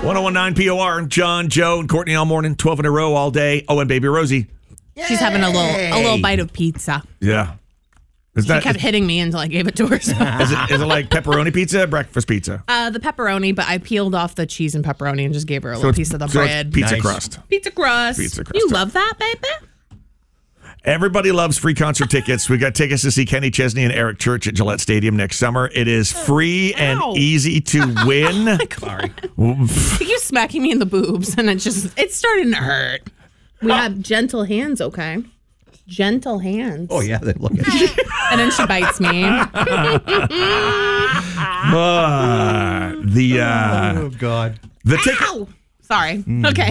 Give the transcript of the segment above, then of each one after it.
1019 POR, John, Joe, and Courtney all morning, 12 in a row all day. Oh, and baby Rosie. She's having a little bite of pizza. Yeah. She kept hitting me until I gave it to her. So. Is it like pepperoni pizza or breakfast pizza? The pepperoni, but I peeled off the cheese and pepperoni and just gave her a little piece of the bread. Pizza crust. Pizza crust. You love that, baby? Everybody loves free concert tickets. We got tickets to see Kenny Chesney and Eric Church at Gillette Stadium next summer. It is free and easy to win. Sorry. You're smacking me in the boobs, and it's starting to hurt. We have gentle hands, okay? Gentle hands. Oh, yeah, they look at you. And then she bites me. Oh, God. The ticket. Ow! Sorry. Okay.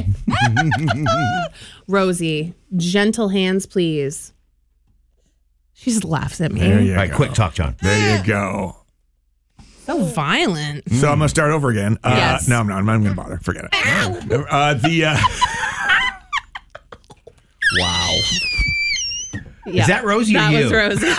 Rosie, gentle hands, please. She just laughs at me. There you All right, go. quick talk, John. There you go. So violent. So I'm going to start over again. Yes. No, I'm not. I'm not going to bother. Forget it. Wow. Yeah. Is that Rosie or that you? was Rosie.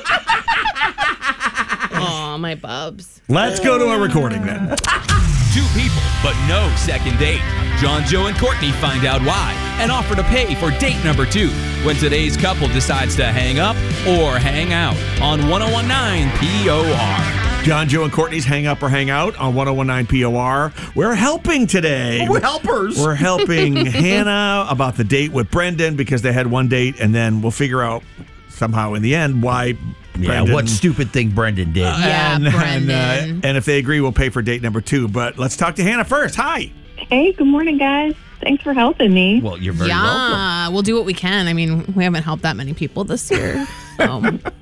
Oh, my bubs. Let's go to a recording then. Two people, but no second date. John, Joe, and Courtney find out why and offer to pay for date number 2 when today's couple decides to hang up or hang out on 1019 POR. John, Joe, and Courtney's Hang Up or Hang Out on 1019 POR. We're helping today. We're helpers. We're helping Hannah about the date with Brendan because they had one date, and then we'll figure out somehow in the end why Brendan... what stupid thing Brendan did. Yeah, Brendan. And if they agree, we'll pay for date number 2. But let's talk to Hannah first. Hi. Hey, good morning, guys. Thanks for helping me. Well, you're very welcome. Yeah, we'll do what we can. I mean, we haven't helped that many people this year. So.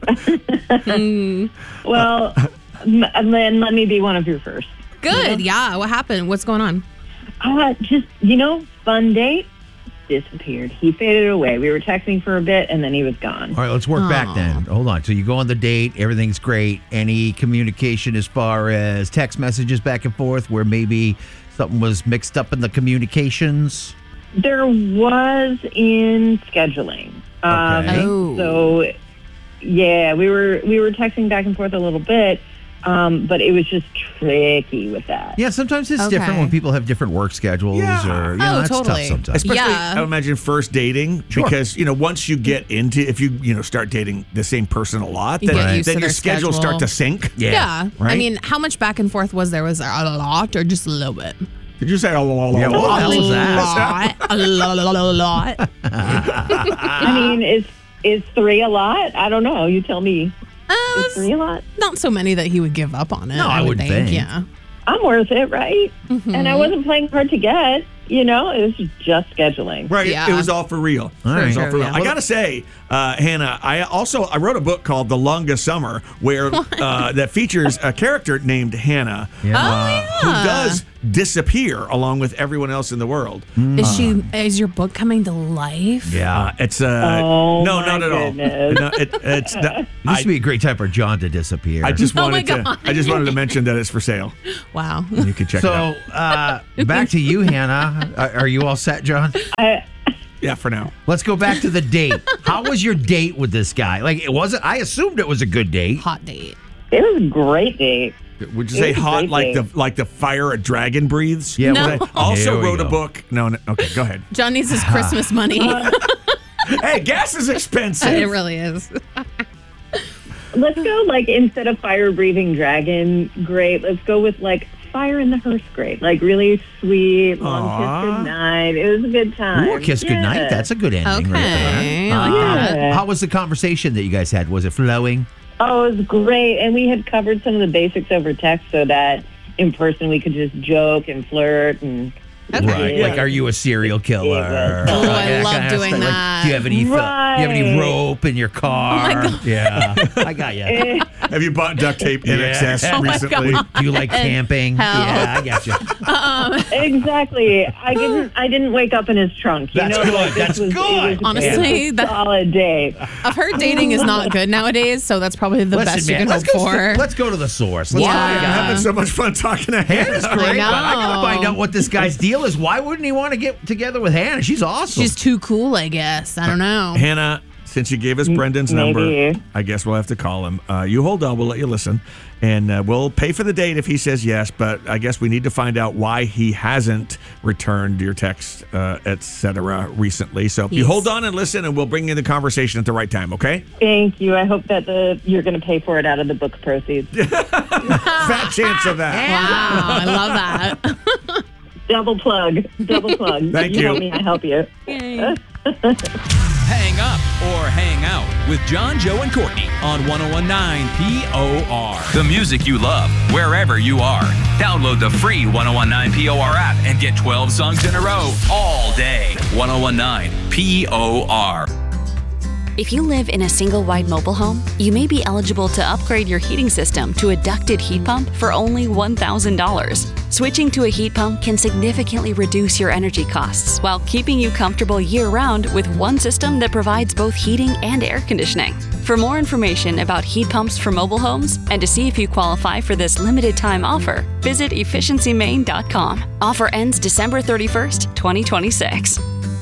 Well, then let me be one of your first. Good. Yeah. What happened? What's going on? Just, fun date, disappeared. He faded away. We were texting for a bit, and then he was gone. All right, let's work back then. Hold on. So you go on the date, everything's great. Any communication as far as text messages back and forth where maybe something was mixed up in the communications? There was in scheduling. Okay. So, yeah, we were texting back and forth a little bit. But it was just tricky with that. Yeah, sometimes it's different when people have different work schedules or, that's totally. tough sometimes. Especially, Yeah. I would imagine first dating, Sure. because, once you get into, if you, start dating the same person a lot, You then, get used then to your their schedules schedule. start to sync. Yeah. Right? I mean, how much back and forth was there? Was there a lot or just a little bit? Did you say Yeah, what the hell is that? A lot. I mean, is 3 a lot? I don't know. You tell me. Is 3 a lot? Not so many that he would give up on it. No, I would wouldn't think. Yeah. I'm worth it, right? And I wasn't playing hard to get. It was just scheduling. Right. Yeah. It was all for real. All right. It was all for real. Yeah. I got to say, Hannah, I wrote a book called The Longest Summer where that features a character named Hannah who does disappear along with everyone else in the world. Is your book coming to life? Yeah. It's Oh, no, my not at all. goodness. No, it's not. This would be a great time for John to disappear. I just Oh my wanted to. God. I just wanted to mention that it's for sale. Wow. You can check it out. So, back to you, Hannah. Are you all set, John? Yeah, for now. Let's go back to the date. How was your date with this guy? I assumed it was a good date. Hot date. It was a great date. Would you It say was a hot great like the fire a dragon breathes? Yeah, No. well, I also Here we wrote a go. book. No, okay, go ahead. John needs his Christmas money. Hey, gas is expensive. It really is. Let's go, instead of fire-breathing dragon, great. Let's go with, fire in the hearse, great. Really sweet, long Aw. kiss goodnight. It was a good time. Ooh, a kiss goodnight. That's a good ending right Okay. there. I like that. Yeah. How was the conversation that you guys had? Was it flowing? Oh, it was great. And we had covered some of the basics over text so that in person we could just joke and flirt and... Right. Yeah. Like, are you a serial killer? Oh, I love kind of doing stuff. that. Do you have any? Do you have any Right. rope in your car? Oh, my God. Yeah, I got you. Have you bought duct tape in Yeah. excess Oh my recently? God. Do you like camping? Hell. Yeah, I got you. Exactly. I didn't wake up in his trunk. That's good. That's good. It was Honestly, a solid date. I've heard dating is not good nowadays, so that's probably the best you can hope for. Let's go to the source. Let's Yeah. Why? I'm find out. having so much fun talking to Hannah's Hannah. great, I but I gotta know. find out what this guy's deal is. Why wouldn't he want to get together with Hannah? She's awesome. She's too cool, I guess. I don't know. Hannah, Since you gave us Brendan's maybe. number, I guess we'll have to call him. You hold on. We'll let you listen. And we'll pay for the date if he says yes. But I guess we need to find out why he hasn't returned your text, etc. recently. So you hold on and listen, and we'll bring you the conversation at the right time, okay? Thank you. I hope that you're going to pay for it out of the book proceeds. Fat chance of that. Wow, I love that. Double plug. Thank you. You help me, I help you. Yay. Hang up or hang out with John, Joe, and Courtney on 101.9 POR. The music you love, wherever you are. Download the free 101.9 POR app and get 12 songs in a row all day. 101.9 POR. If you live in a single-wide mobile home, you may be eligible to upgrade your heating system to a ducted heat pump for only $1,000. Switching to a heat pump can significantly reduce your energy costs while keeping you comfortable year-round with one system that provides both heating and air conditioning. For more information about heat pumps for mobile homes and to see if you qualify for this limited-time offer, visit efficiencymain.com. Offer ends December 31st, 2026.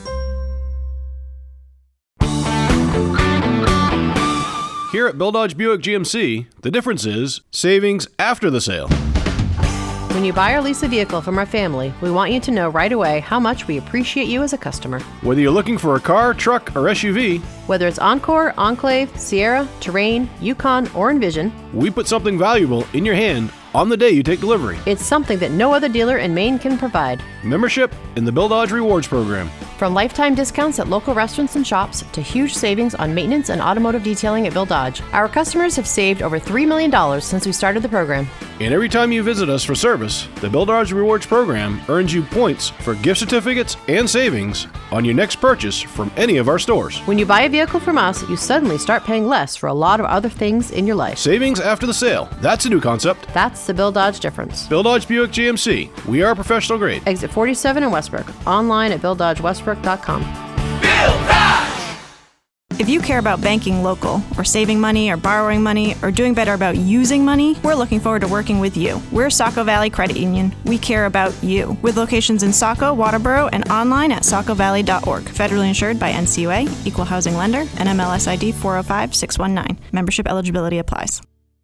Here at Bill Dodge Buick GMC, the difference is savings after the sale. When you buy or lease a vehicle from our family, we want you to know right away how much we appreciate you as a customer. Whether you're looking for a car, truck, or SUV, Whether it's Encore, Enclave, Sierra, Terrain, Yukon, or Envision, we put something valuable in your hand on the day you take delivery. it's something that no other dealer in Maine can provide. Membership in the Bill Dodge Rewards Program. From lifetime discounts at local restaurants and shops to huge savings on maintenance and automotive detailing at Bill Dodge, our customers have saved over $3 million since we started the program. And every time you visit us for service, the Bill Dodge Rewards Program earns you points for gift certificates and savings on your next purchase from any of our stores. When you buy a vehicle from us, you suddenly start paying less for a lot of other things in your life. Savings after the sale. That's a new concept. That's the Bill Dodge difference. Bill Dodge Buick GMC. We are professional grade. Exit 47 in Westbrook. Online at BillDodgeWestbrook.com. If you care about banking local, or saving money, or borrowing money, or doing better about using money, we're looking forward to working with you. We're Saco Valley Credit Union. We care about you. With locations in Saco, Waterboro, and online at sacovalley.org. Federally insured by NCUA, Equal Housing Lender, NMLS ID 405619. Membership eligibility applies.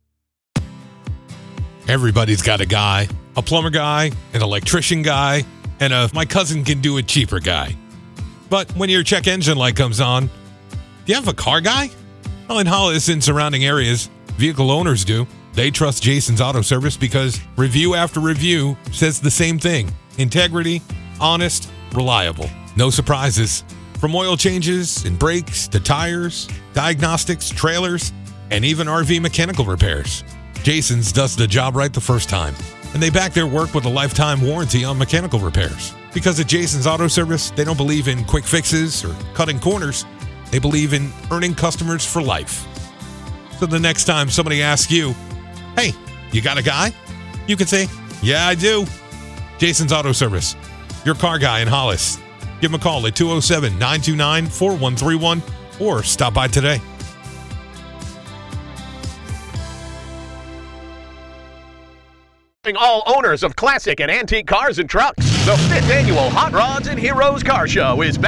Everybody's got a guy, a plumber guy, an electrician guy, and a my cousin can do it cheaper guy. But when your check engine light comes on, do you have a car guy? Well, in Hollis and surrounding areas, vehicle owners do. They trust Jason's Auto Service because review after review says the same thing. Integrity, honest, reliable. No surprises. From oil changes and brakes to tires, diagnostics, trailers, and even RV mechanical repairs. Jason's does the job right the first time. And they back their work with a lifetime warranty on mechanical repairs. Because at Jason's Auto Service, they don't believe in quick fixes or cutting corners. They believe in earning customers for life. So the next time somebody asks you, hey, you got a guy? You can say, yeah, I do. Jason's Auto Service, your car guy in Hollis. Give them a call at 207-929-4131 or stop by today. All owners of classic and antique cars and trucks, the 5th annual Hot Rods and Heroes Car Show is back.